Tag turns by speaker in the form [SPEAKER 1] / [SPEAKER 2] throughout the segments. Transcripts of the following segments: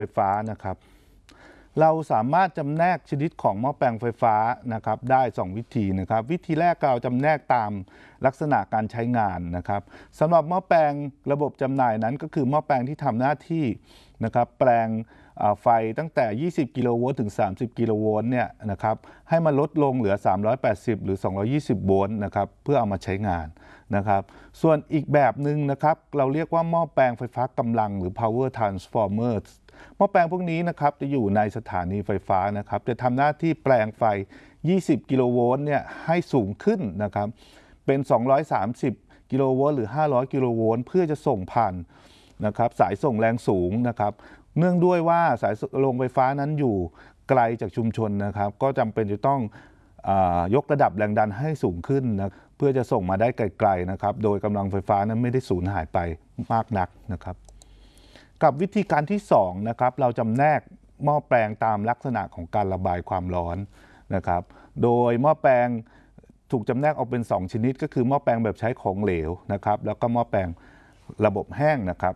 [SPEAKER 1] ไฟฟ้านะครับเราสามารถจำแนกชนิดของหม้อแปลงไฟฟ้านะครับได้2วิธีนะครับวิธีแรกเราจำแนกตามลักษณะการใช้งานนะครับสำหรับหม้อแปลงระบบจำหน่ายนั้นก็คือหม้อแปลงที่ทำหน้าที่นะครับแปลงไฟตั้งแต่20กิโลโวลต์ถึง30กิโลโวลต์เนี่ยนะครับให้มันลดลงเหลือ380หรือ220โวลต์นะครับเพื่อเอามาใช้งานนะครับส่วนอีกแบบหนึ่งนะครับเราเรียกว่าหม้อแปลงไฟฟ้ากำลังหรือ power transformer หม้อแปลงพวกนี้นะครับจะอยู่ในสถานีไฟฟ้านะครับจะทำหน้าที่แปลงไฟ20กิโลโวลต์เนี่ยให้สูงขึ้นนะครับเป็น230กิโลโวลต์หรือ500กิโลโวลต์เพื่อจะส่งผ่านนะครับสายส่งแรงสูงนะครับเนื่องด้วยว่าสายโรงไฟฟ้านั้นอยู่ไกลจากชุมชนนะครับก็จำเป็นจะต้องยกระดับแรงดันให้สูงขึ้นนะเพื่อจะส่งมาได้ไกลๆนะครับโดยกำลังไฟฟ้านั้นไม่ได้สูญหายไปมากนักนะครับกับวิธีการที่2นะครับเราจำแนกหม้อแปลงตามลักษณะของการระบายความร้อนนะครับโดยหม้อแปลงถูกจำแนกออกเป็น2ชนิดก็คือหม้อแปลงแบบใช้ของเหลวนะครับแล้วก็หม้อแปลงระบบแห้งนะครับ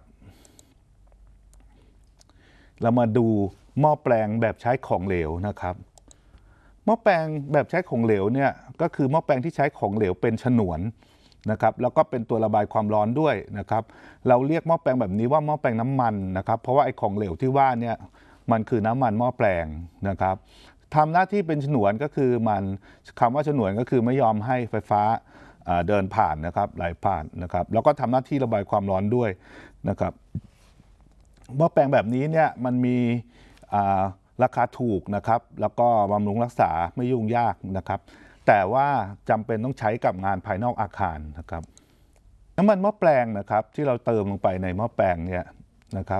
[SPEAKER 1] เรามาดูหม้อแปลงแบบใช้ของเหลวนะครับหม้อแปลงแบบใช้ของเหลวเนี่ยก็คือหม้อแปลงที่ใช้ของเหลวเป็นฉนวนนะครับแล้วก็เป็นตัวระบายความร้อนด้วยนะครับเราเรียกหม้อแปลงแบบนี้ว่าหม้อแปลงน้ำมันนะครับเพราะว่าไอ้ของเหลวที่ว่าเนี่ยมันคือน้ำมันหม้อแปลงนะครับทำหน้าที่เป็นฉนวนก็คือมันคำว่าฉนวนก็คือไม่ยอมให้ไฟฟ้าเดินผ่านนะครับไหลผ่านนะครับแล้วก็ทำหน้าที่ระบายความร้อนด้วยนะครับหม้อแปลงแบบนี้เนี่ยมันมีราคาถูกนะครับแล้วก็บำรุงรักษาไม่ยุ่งยากนะครับแต่ว่าจำเป็นต้องใช้กับงานภายนอกอาคารนะครับน้ำมันหม้อแปลงนะครับที่เราเติมลงไปในหม้อแปลงเนี่ยนะครับ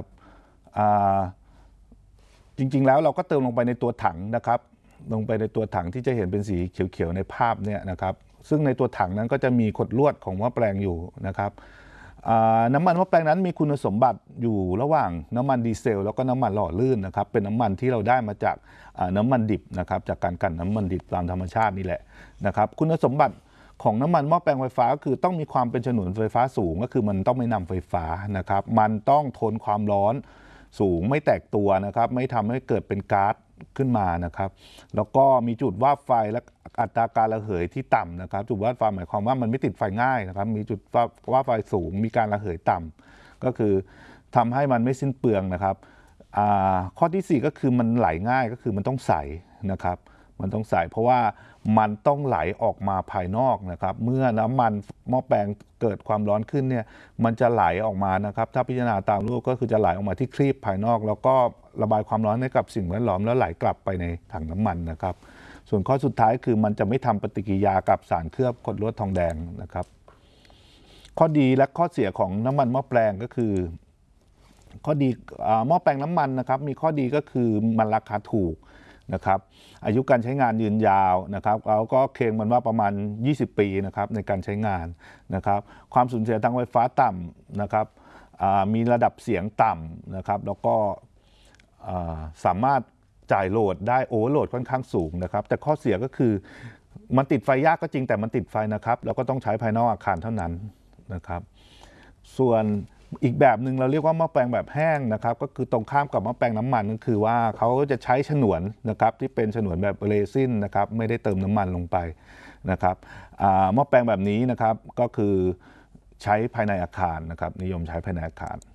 [SPEAKER 1] จริงๆแล้วเราก็เติมลงไปในตัวถังนะครับลงไปในตัวถังที่จะเห็นเป็นสีเขียวๆในภาพเนี่ยนะครับซึ่งในตัวถังนั้นก็จะมีขดลวดของหม้อแปลงอยู่นะครับน้ำมันหม้อแปลงนั้นมีคุณสมบัติอยู่ระหว่างน้ำมันดีเซลแล้วก็น้ำมันหล่อลื่นนะครับเป็นน้ำมันที่เราได้มาจากน้ำมันดิบนะครับจากการกั่นน้ำมันดิบตามธรรมชาตินี่แหละนะครับคุณสมบัติของน้ำมันหม้อแปลงไฟฟ้าก็คือต้องมีความเป็นฉนวนไฟฟ้าสูงก็คือมันต้องไม่นำไฟฟ้านะครับมันต้องทนความร้อนสูงไม่แตกตัวนะครับไม่ทำให้เกิดเป็นก๊าซขึ้นมานะครับแล้วก็มีจุดวาบไฟและอัตราการระเหยที่ต่ำนะครับจุดวาบไฟหมายความว่ามันไม่ติดไฟง่ายนะครับมีจุดวาบไฟสูงมีการระเหยต่ำก็คือทำให้มันไม่สิ้นเปลืองนะครับข้อที่4ก็คือมันไหลง่ายก็คือมันต้องใสนะครับมันต้องใสเพราะว่ามันต้องไหลออกมาภายนอกนะครับเมื่อน้ำมันหม้อแปลงเกิดความร้อนขึ้นเนี่ยมันจะไหลออกมานะครับถ้าพิจารณาตามรูปก็คือจะไหลออกมาที่ครีบภายนอกแล้วก็ระบายความร้อนให้กับสิ่งแวดล้อมแล้วไหลกลับไปในถังน้ำมันนะครับส่วนข้อสุดท้ายคือมันจะไม่ทำปฏิกิริยากับสารเคลือบขดลวดทองแดงนะครับข้อดีและข้อเสียของน้ำมันหม้อแปลงก็คือข้อดีหม้อแปลงน้ำมันนะครับมีข้อดีก็คือมันราคาถูกนะครับอายุการใช้งานยืนยาวนะครับเราก็เคลมมันว่าประมาณ20ปีนะครับในการใช้งานนะครับความสูญเสียทางไฟฟ้าต่ำนะครับมีระดับเสียงต่ำนะครับแล้วก็สามารถจ่ายโหลดได้โอเวอร์โหลดค่อนข้างสูงนะครับแต่ข้อเสียก็คือมันติดไฟยากก็จริงแต่มันติดไฟนะครับแล้วก็ต้องใช้ภายนอกอาคารเท่านั้นนะครับส่วนอีกแบบหนึ่งเราเรียกว่าหม้อแปลงแบบแห้งนะครับก็คือตรงข้ามกับหม้อแปลงน้ำมันก็คือว่าเขาจะใช้ฉนวนนะครับที่เป็นฉนวนแบบเรซินนะครับไม่ได้เติมน้ำมันลงไปนะครับหม้อแปลงแบบนี้นะครับก็คือใช้ภายในอาคารนะครับนิยมใช้ภายในอาคาร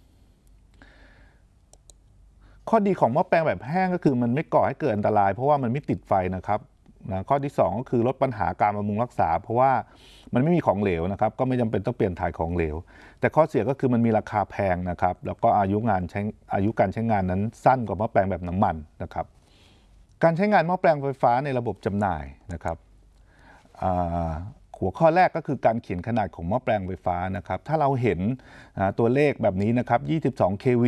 [SPEAKER 1] ข้อดีของหม้อแปลงแบบแห้งก็คือมันไม่ก่อให้เกิดอันตรายเพราะว่ามันไม่ติดไฟนะครับข้อที่2ก็คือลดปัญหาการบำรุงรักษาเพราะว่ามันไม่มีของเหลวนะครับก็ไม่จำเป็นต้องเปลี่ยนถ่ายของเหลวแต่ข้อเสียก็คือมันมีราคาแพงนะครับแล้วก็อายุการใช้งานนั้นสั้นกว่าหม้อแปลงแบบน้ำมันนะครับการใช้งานหม้อแปลงไฟฟ้าในระบบจำหน่ายนะครับหัวข้อแรกก็คือการเขียนขนาดของหม้อแปลงไฟฟ้านะครับถ้าเราเห็นตัวเลขแบบนี้นะครับ22 kV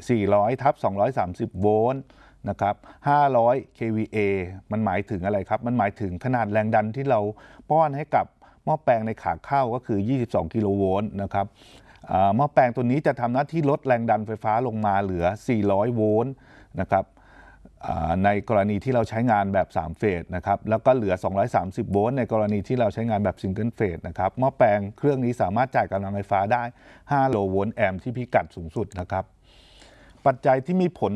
[SPEAKER 1] 400/230 โวลต์นะครับ500 kVA มันหมายถึงอะไรครับมันหมายถึงขนาดแรงดันที่เราป้อนให้กับหม้อแปลงในขาเข้าก็คือ22กิโลโวลต์นะครับหม้อแปลงตัวนี้จะทำหน้าที่ลดแรงดันไฟฟ้าลงมาเหลือ400โวลต์นะครับในกรณีที่เราใช้งานแบบ3เฟสนะครับแล้วก็เหลือ230โวลต์ในกรณีที่เราใช้งานแบบซิงเกิลเฟสนะครับหม้อแปลงเครื่องนี้สามารถจ่ายกำลังไฟฟ้าได้5โลโวลต์แอมป์ที่พิกัดสูงสุดนะครับปัจจัยที่มีผล